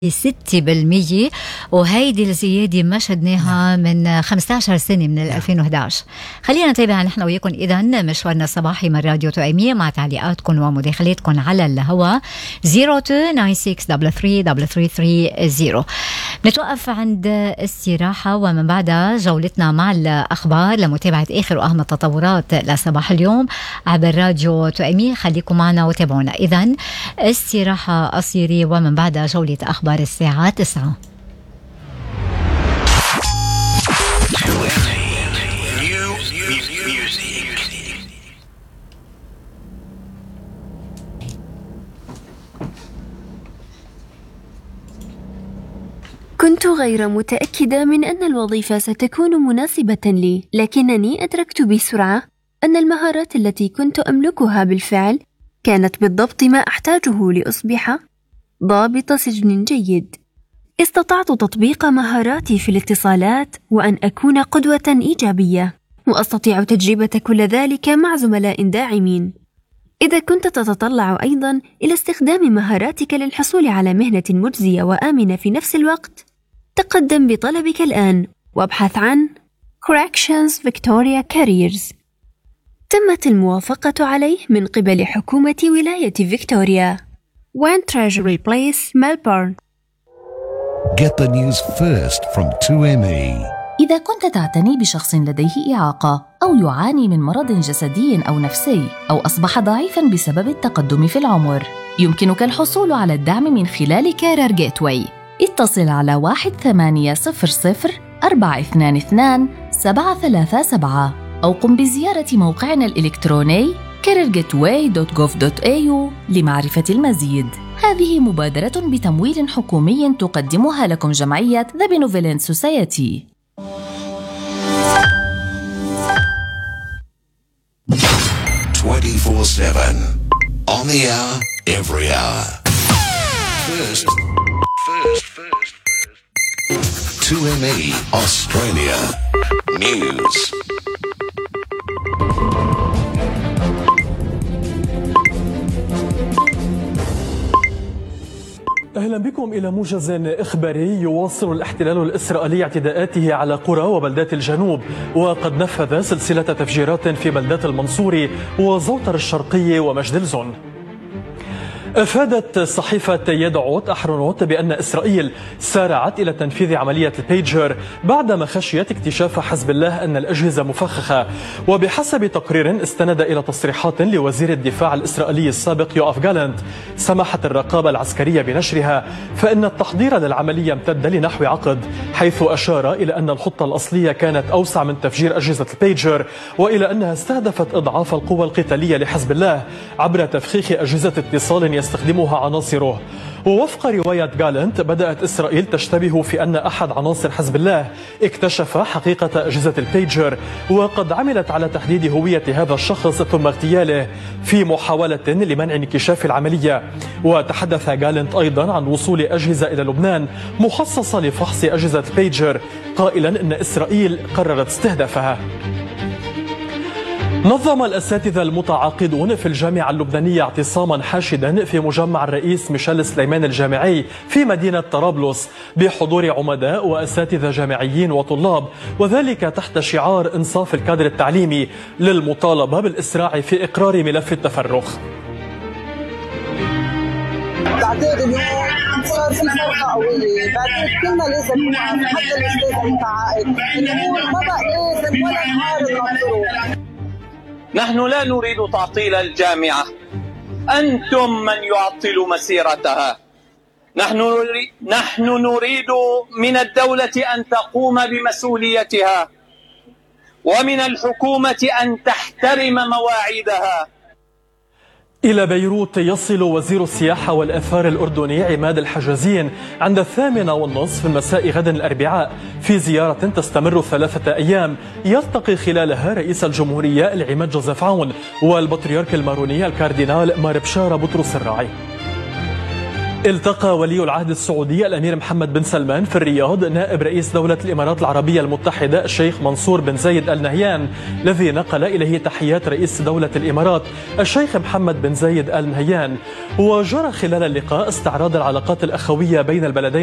6%، وهيدي الزيادة ما شدناها من 15 سنة من 2011. خلينا نتابع نحن وياكم إذن مشوارنا الصباحي من راديو توأمية مع تعليقاتكم ومداخلاتكم على الهواء 0296333330. نتوقف عند استراحة ومن بعدها جولتنا مع الأخبار لمتابعة آخر وأهم التطورات لصباح اليوم عبر راديو توأمية. خليكم معنا وتابعونا. إذن استراحة قصيرة ومن بعدها جولة أخبار الساعة 9. كنت غير متأكدة من أن الوظيفة ستكون مناسبة لي، لكنني أدركت بسرعة أن المهارات التي كنت أملكها بالفعل كانت بالضبط ما أحتاجه لأصبح ضابط سجن جيد. استطعت تطبيق مهاراتي في الاتصالات وأن أكون قدوة إيجابية، وأستطيع تجربة كل ذلك مع زملاء داعمين. إذا كنت تتطلع أيضا إلى استخدام مهاراتك للحصول على مهنة مجزية وآمنة في نفس الوقت، تقدم بطلبك الآن وابحث عن Corrections Victoria Careers. تمت الموافقة عليه من قبل حكومة ولاية فيكتوريا. One Treasury Place, Melbourne. Get the news first from 2ME. إذا كنت تعتني بشخص لديه إعاقة أو يعاني من مرض جسدي أو نفسي أو أصبح ضعيفاً بسبب التقدم في العمر، يمكنك الحصول على الدعم من خلال كارير جيتواي. اتصل على 1800-422-737 أو قم بزيارة موقعنا الإلكتروني careergateway.gov.au لمعرفة المزيد. هذه مبادرة بتمويل حكومي تقدمها لكم جمعية The Benevolent Society. 24/7 on the hour, every hour. First. 2ME Australia News. أهلا بكم إلى موجز إخباري. يواصل الاحتلال الإسرائيلي اعتداءاته على قرى وبلدات الجنوب، وقد نفذ سلسلة تفجيرات في بلدات المنصوري وزوطر الشرقية ومجدلزون. أفادت صحيفة يدعوت أحرونوت بأن إسرائيل سارعت إلى تنفيذ عملية البيجر بعدما خشيت اكتشاف حزب الله أن الأجهزة مفخخة. وبحسب تقرير استند إلى تصريحات لوزير الدفاع الإسرائيلي السابق يوآف جالنت سمحت الرقابة العسكرية بنشرها، فإن التحضير للعملية امتد لنحو عقد، حيث أشار إلى أن الخطة الأصلية كانت أوسع من تفجير أجهزة البيجر، وإلى أنها استهدفت إضعاف القوى القتالية لحزب الله عبر تفخيخ أجهزة اتصال يستخدمها عناصره. ووفق رواية جالنت بدأت إسرائيل تشتبه في أن أحد عناصر حزب الله اكتشف حقيقة أجهزة البيجر، وقد عملت على تحديد هوية هذا الشخص ثم اغتياله في محاولة لمنع انكشاف العملية. وتحدث جالنت أيضا عن وصول أجهزة إلى لبنان مخصصة لفحص أجهزة البيجر، قائلا أن إسرائيل قررت استهدافها. نظم الأساتذة المتعاقدون في الجامعة اللبنانية اعتصاما حاشدا في مجمع الرئيس ميشيل سليمان الجامعي في مدينة طرابلس بحضور عمداء وأساتذة جامعيين وطلاب، وذلك تحت شعار إنصاف الكادر التعليمي للمطالبة بالإسراع في إقرار ملف التفرغ. بعتقد اليوم صار في فرقة قوية، بعتقد كلنا لازم نوقف حتى الأستاذ المتعاقد، الأمور ما بقى لازم ولا نهار ننظره. نحن لا نريد تعطيل الجامعة، أنتم من يعطل مسيرتها. نحن نريد من الدولة أن تقوم بمسؤوليتها، ومن الحكومة أن تحترم مواعيدها. إلى بيروت يصل وزير السياحة والآثار الأردني عماد الحجازين عند 8:30 مساء غد الأربعاء في زيارة تستمر 3 أيام يلتقي خلالها رئيس الجمهورية العماد جوزيف عون والبطريرك الماروني الكاردينال مار بشارة بطرس الراعي. التقى ولي العهد السعودي الأمير محمد بن سلمان في الرياض نائب رئيس دولة الإمارات العربية المتحدة الشيخ منصور بن زايد آل نهيان، الذي نقل إليه تحيات رئيس دولة الإمارات الشيخ محمد بن زايد آل نهيان. وجرى خلال اللقاء استعراض العلاقات الأخوية بين البلدين